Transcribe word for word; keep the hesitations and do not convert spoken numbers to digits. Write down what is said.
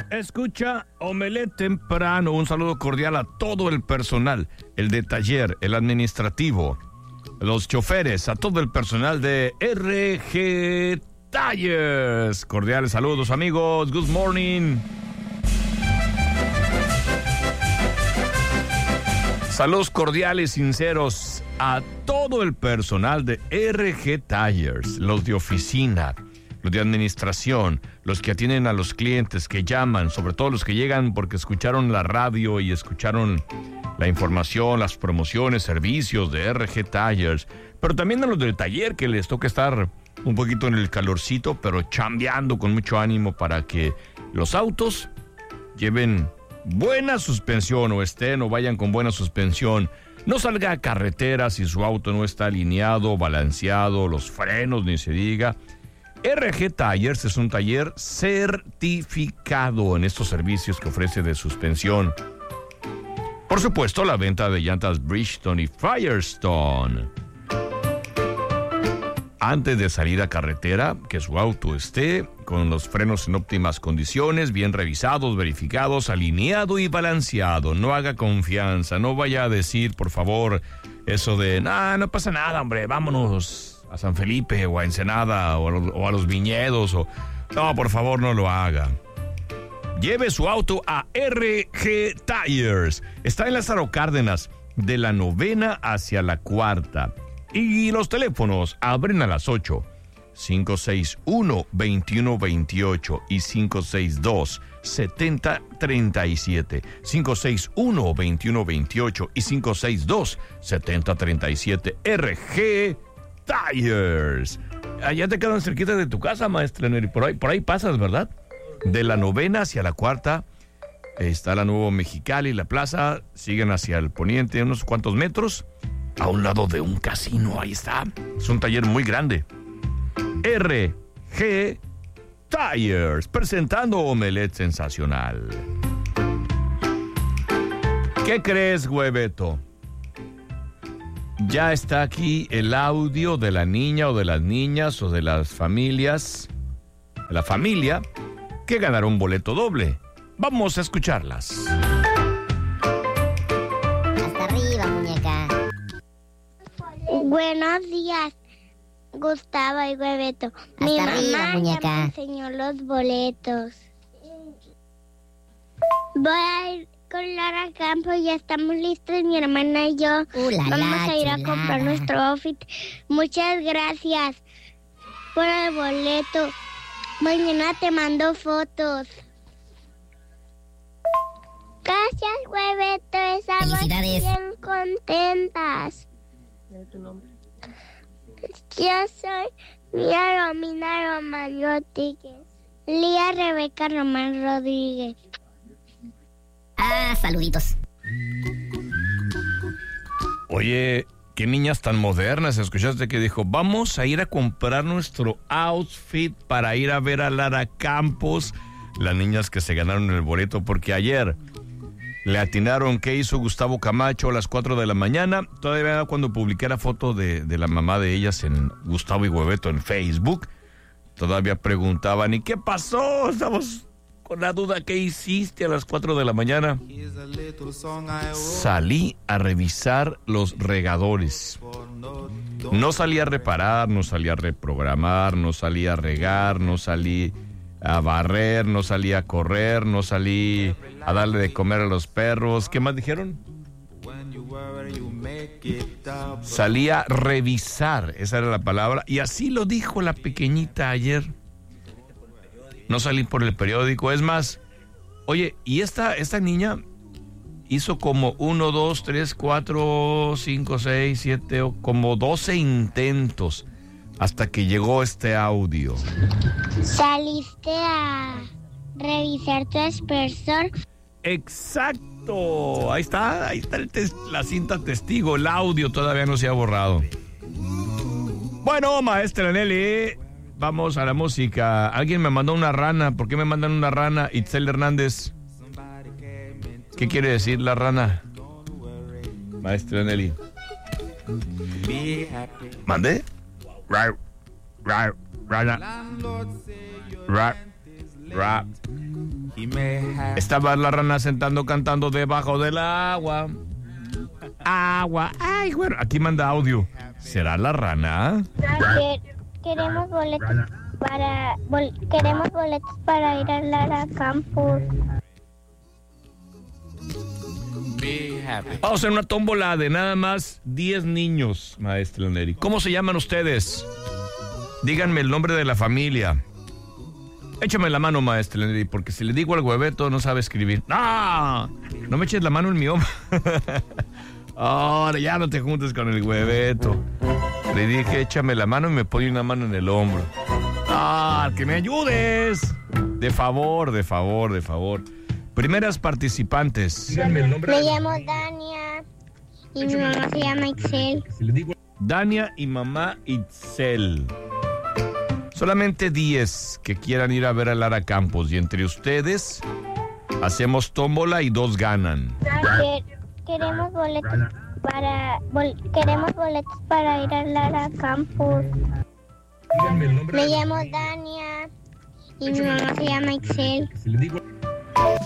Escucha Omelet temprano. Un saludo cordial a todo el personal, el de taller, el administrativo, los choferes, a todo el personal de R G Tires. Cordiales saludos, amigos. Good morning. Saludos cordiales, sinceros a todo el personal de R G Tires, los de oficina, los de administración, los que atienden a los clientes, que llaman, sobre todo los que llegan porque escucharon la radio y escucharon la información, las promociones, servicios de R G Tires, pero también a los del taller, que les toca estar un poquito en el calorcito, pero chambeando con mucho ánimo para que los autos lleven buena suspensión o estén o vayan con buena suspensión. No salga a carretera si su auto no está alineado, balanceado, los frenos ni se diga. R G Tires es un taller certificado en estos servicios que ofrece de suspensión. Por supuesto, la venta de llantas Bridgestone y Firestone. Antes de salir a carretera, que su auto esté con los frenos en óptimas condiciones, bien revisados, verificados, alineado y balanceado. No haga confianza, no vaya a decir, por favor, eso de, nah, no pasa nada, hombre, vámonos a San Felipe o a Ensenada o a los, o a los viñedos. O... No, por favor, no lo haga. Lleve su auto a R G Tires. Está en Lázaro Cárdenas, de la novena hacia la cuarta. Y los teléfonos abren a las ocho. cinco seis uno, veintiuno veintiocho y cinco seis dos, setenta treinta y siete. cinco seis uno, veintiuno veintiocho y cinco seis dos, setenta treinta y siete. R G Tires. Allá te quedan cerquita de tu casa, maestra Neri. Por ahí, por ahí pasas, ¿verdad? De la novena hacia la cuarta está la Nuevo Mexicali, la plaza. Siguen hacia el poniente unos cuantos metros, a un lado de un casino. Ahí está. Es un taller muy grande. R G Tires, presentando Omelet Sensacional. ¿Qué crees, Hueveto? Ya está aquí el audio de la niña o de las niñas o de las familias, de la familia, que ganaron un boleto doble. Vamos a escucharlas. Hasta arriba, muñeca. Buenos días, Gustavo y Hueveto. Mi Hasta arriba, mamá muñeca. ya me enseñó los boletos. Voy a ir con Lara Campo, ya estamos listos, mi hermana y yo. Uh, la, Vamos la, a ir a chulada. comprar nuestro outfit. Muchas gracias por el boleto. Mañana te mando fotos. Gracias, Hueveto. Estamos Felicidades. bien contentas. Yo soy Lía Romina Román Rodríguez. Lía Rebeca Román Rodríguez. Ah, saluditos. Oye, qué niñas tan modernas. ¿Escuchaste que dijo? Vamos a ir a comprar nuestro outfit para ir a ver a Lara Campos. Las niñas que se ganaron el boleto, porque ayer le atinaron qué hizo Gustavo Camacho a las cuatro de la mañana. Todavía cuando publiqué la foto de, de la mamá de ellas en Gustavo y Hueveto en Facebook, todavía preguntaban, ¿y qué pasó? Estamos con la duda, ¿qué hiciste a las cuatro de la mañana? Salí a revisar los regadores. No salí a reparar, no salí a reprogramar, no salí a regar, no salí a barrer, no salí a correr, no salí a darle de comer a los perros. ¿Qué más dijeron? Salí a revisar, esa era la palabra, y así lo dijo la pequeñita ayer. No salí por el periódico, es más, oye, y esta, esta niña hizo como uno, dos, tres, cuatro, cinco, seis, siete, como doce intentos hasta que llegó este audio. ¿Saliste a revisar tu aspersor? Exacto, ahí está, ahí está el tes- la cinta testigo, el audio todavía no se ha borrado. Bueno, maestra Nelly, vamos a la música. Alguien me mandó una rana. ¿Por qué me mandan una rana? Itzel Hernández. ¿Qué quiere decir la rana? Maestra Nelly. ¿Mandé? Ra, ra, rana. Ra, ra. Estaba la rana sentando cantando debajo del agua. Agua. Ay, bueno, aquí manda audio. ¿Será la rana? Que- queremos boletos para bol- queremos boletos para ir a Lara Campus. Vamos a hacer una tómbola de nada más diez niños, maestra Neri. ¿Cómo se llaman ustedes? Díganme el nombre de la familia. Échame la mano, maestra Neri, porque si le digo al hueveto no sabe escribir. ¡No! No me eches la mano en mi hombro. Ahora ya no te juntes con el hueveto. Le dije, échame la mano y me pone una mano en el hombro. ¡Ah, que me ayudes! De favor, de favor, de favor. Primeras participantes. Me llamo Dania y mi mamá se llama Excel. Dania y mamá Itzel. Solamente diez que quieran ir a ver a Lara Campos. Y entre ustedes hacemos tómbola y dos ganan. Que- queremos boletos para bol- queremos boletos para ir a Lara Campus. Me llamo Dania y mi mamá se llama Excel.